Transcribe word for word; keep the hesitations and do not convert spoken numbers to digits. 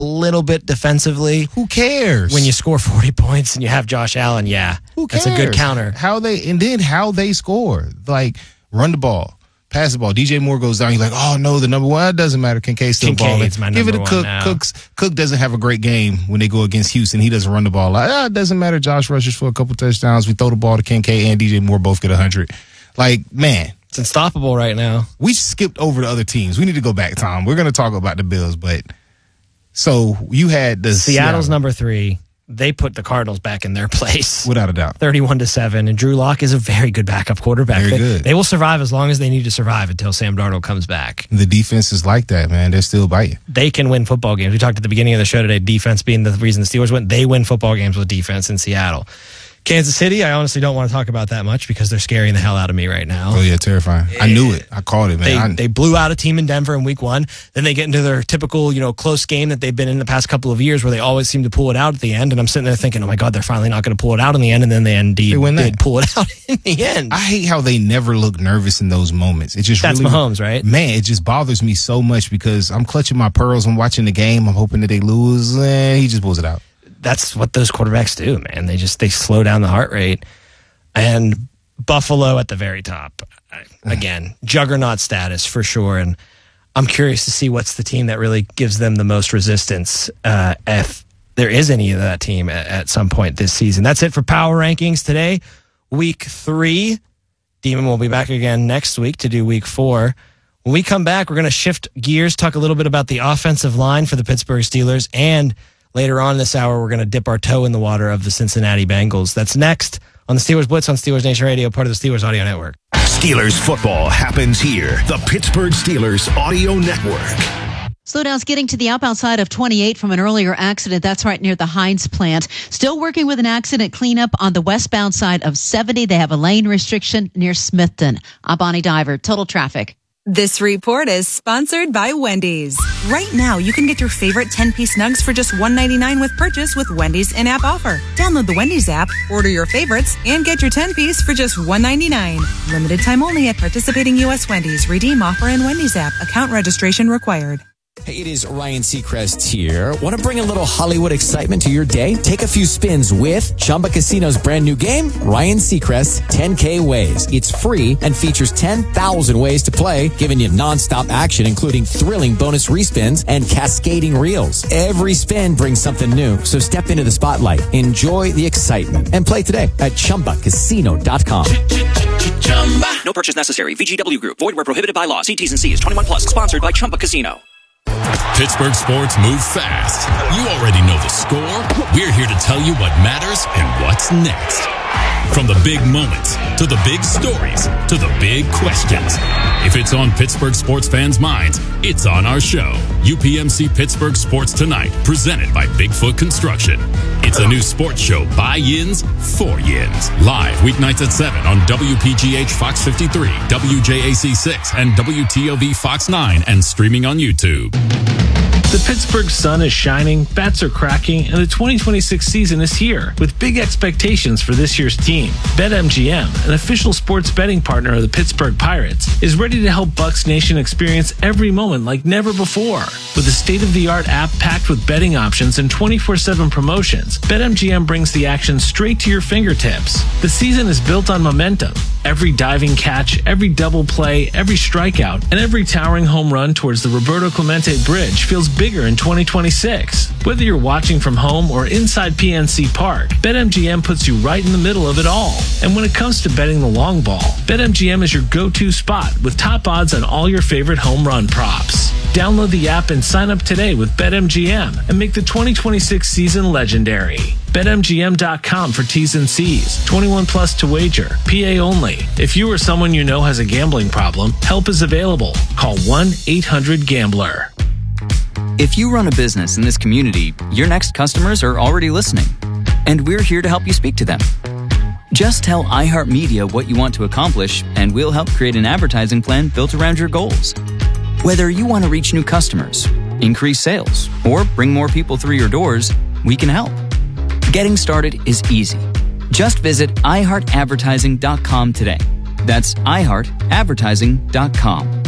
little bit defensively. Who cares? When you score forty points and you have Josh Allen, yeah. Who cares? That's a good counter. How they and then how they score. Like, run the ball, pass the ball. D J Moore goes down. You're like, oh, no, the number one. It doesn't matter. Kincaid's still Kincaid's balling. my Give it number to Cook. one now. Cook's, Cook doesn't have a great game when they go against Houston. He doesn't run the ball. Like, ah, it doesn't matter. Josh rushes for a couple touchdowns. We throw the ball to Kincaid and D J Moore both get one hundred. Like, man. It's unstoppable right now. We skipped over the other teams. We need to go back, Tom. We're going to talk about the Bills, but so you had the Seattle's Seattle. number three. They put the Cardinals back in their place. Without a doubt. thirty-one to seven. And Drew Lock is a very good backup quarterback. Very they, good. They will survive as long as they need to survive until Sam Darnold comes back. The defense is like that, man. They're still biting. They can win football games. We talked at the beginning of the show today, defense being the reason the Steelers win. They win football games with defense in Seattle. Kansas City, I honestly don't want to talk about that much because they're scaring the hell out of me right now. Oh, yeah, terrifying. I knew it. I called it, man. They, I, they blew out a team in Denver in week one. Then they get into their typical, you know, close game that they've been in the past couple of years where they always seem to pull it out at the end. And I'm sitting there thinking, oh, my God, they're finally not going to pull it out in the end. And then they indeed They win that. did pull it out in the end. I hate how they never look nervous in those moments. It just That's really, Mahomes, right? Man, it just bothers me so much because I'm clutching my pearls. I'm watching the game. I'm hoping that they lose. And he just pulls it out. That's what those quarterbacks do, man. They just they slow down the heart rate. And Buffalo at the very top. Again, juggernaut status for sure. And I'm curious to see what's the team that really gives them the most resistance, uh, if there is any of that team at, at some point this season. That's it for Power Rankings today. Week three. Demon will be back again next week to do week four. When we come back, we're going to shift gears, talk a little bit about the offensive line for the Pittsburgh Steelers, and later on this hour, we're going to dip our toe in the water of the Cincinnati Bengals. That's next on the Steelers Blitz on Steelers Nation Radio, part of the Steelers Audio Network. Steelers football happens here. The Pittsburgh Steelers Audio Network. Slowdowns getting to the outbound side of twenty-eight from an earlier accident. That's right near the Heinz plant. Still working with an accident cleanup on the westbound side of seventy. They have a lane restriction near Smithton. I'm Bonnie Diver. Total traffic. This report is sponsored by Wendy's. Right now, you can get your favorite ten-piece nugs for just one ninety-nine with purchase with Wendy's in-app offer. Download the Wendy's app, order your favorites, and get your ten-piece for just one ninety-nine. Limited time only at participating U S Wendy's. Redeem offer in Wendy's app. Account registration required. Hey, it is Ryan Seacrest here. Want to bring a little Hollywood excitement to your day? Take a few spins with Chumba Casino's brand new game, Ryan Seacrest's ten K Ways. It's free and features ten thousand ways to play, giving you nonstop action, including thrilling bonus respins and cascading reels. Every spin brings something new, so step into the spotlight, enjoy the excitement, and play today at Chumba Casino dot com. No purchase necessary. V G W Group. Void where prohibited by law. See T's and C's. twenty-one plus. Sponsored by Chumba Casino. Pittsburgh sports move fast. You already know the score. We're here to tell you what matters and what's next. From the big moments, to the big stories, to the big questions. If it's on Pittsburgh sports fans' minds, it's on our show. U P M C Pittsburgh Sports Tonight, presented by Bigfoot Construction. It's a new sports show by Yins, for Yins. Live weeknights at seven on W P G H Fox fifty-three, W J A C six, and W T O V Fox nine, and streaming on YouTube. The Pittsburgh sun is shining, bats are cracking, and the twenty twenty-six season is here with big expectations for this year's team. BetMGM, an official sports betting partner of the Pittsburgh Pirates, is ready to help Bucks Nation experience every moment like never before. With a state-of-the-art app packed with betting options and twenty-four seven promotions, BetMGM brings the action straight to your fingertips. The season is built on momentum. Every diving catch, every double play, every strikeout, and every towering home run towards the Roberto Clemente Bridge feels bigger in twenty twenty-six. Whether you're watching from home or inside P N C Park, BetMGM puts you right in the middle of it all. And when it comes to betting the long ball, BetMGM is your go-to spot with top odds on all your favorite home run props. Download the app and sign up today with BetMGM and make the twenty twenty-six season legendary. Bet M G M dot com for T's and C's. twenty-one plus to wager. P A only. If you or someone you know has a gambling problem, help is available. Call one eight hundred gambler. If you run a business in this community, your next customers are already listening, and we're here to help you speak to them. Just tell iHeartMedia what you want to accomplish, and we'll help create an advertising plan built around your goals. Whether you want to reach new customers, increase sales, or bring more people through your doors, we can help. Getting started is easy. Just visit i heart advertising dot com today. That's i heart advertising dot com.